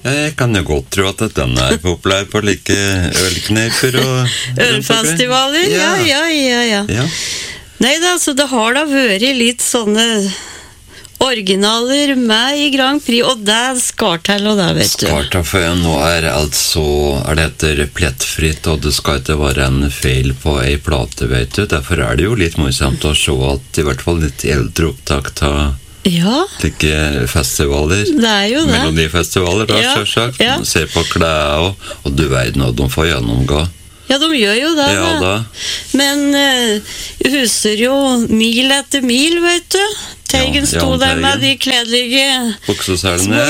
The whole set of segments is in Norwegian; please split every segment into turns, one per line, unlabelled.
Jeg kan jo godt tro at den populær på like ølkneiper og...
Ølfestivaler, ja. Nei da, så det har da vært litt sånne originaler med i Grand Prix, og det skar til, og det vet du.
Skar til, for nå altså, det etter plettfritt, og det skal ikke være en feil på en plate, vet du. Derfor det jo litt morsomt å se at i hvert fall litt eldre opptak av like festivaler.
Det jo det.
Melodifestivaler, da, selvsagt. Se på klær, og du vet nå, de får gjennomgå.
Ja, de gjør jo det.
Ja, da.
Men husker jo mil etter mil, vet du. Teigen sto der med de kledelige
bukseselene.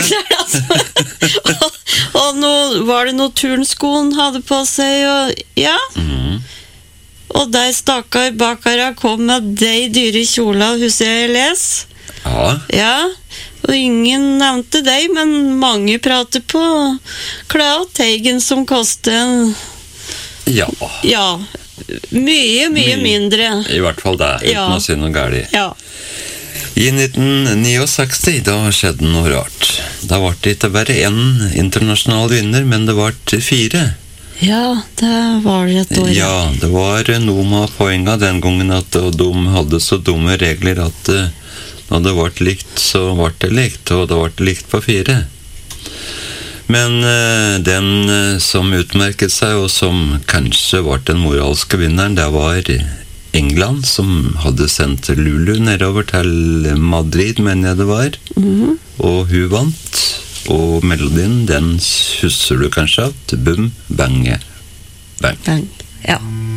Og nå var det noe turnsko han hadde på seg, og og de stakkar bakara kom med de dyre kjola, husker jeg les. Ja, og ingen nevnte deg, men mange prater på klær og Teigen som koster Ja, mye mindre.
I hvert fall det, uten å si noe galt.
Ja.
I 1969, da skjedde noe rart. Da var det ikke bare en internasjonal vinner, men det var 4.
Ja, det var det et år.
Ja, det var noe med poenget den gangen at de hadde så dumme regler at når det ble likt, så ble det likt, og det ble likt på 4. Men den som utmerket seg, og som kanskje var den moralske vinneren, det var England, som hadde sendt Lulu nedover til Madrid, mener jeg det var. Og hun vant, og melodien, den husker du kanskje at Bum, bange, bang.
Ja.